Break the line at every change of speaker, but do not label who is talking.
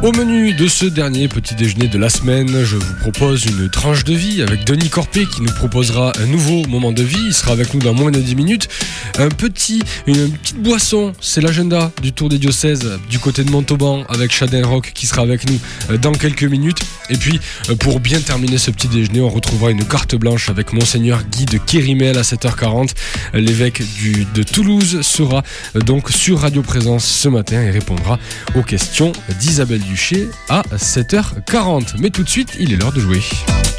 Au menu de ce dernier petit déjeuner de la semaine, je vous propose une tranche de vie avec Denis Corpé qui nous proposera un nouveau moment de vie. Il sera avec nous dans moins de 10 minutes. Une petite boisson, c'est l'agenda du Tour des Diocèses du côté de Montauban avec Shaden Rock qui sera avec nous dans quelques minutes. Et puis pour bien terminer ce petit déjeuner, on retrouvera une carte blanche avec Monseigneur Guy de Kérimel à 7h40. L'évêque de Toulouse sera donc sur Radio Présence ce matin et répondra aux questions d'Isabelle Duché à 7h40. Mais tout de suite, il est l'heure de jouer.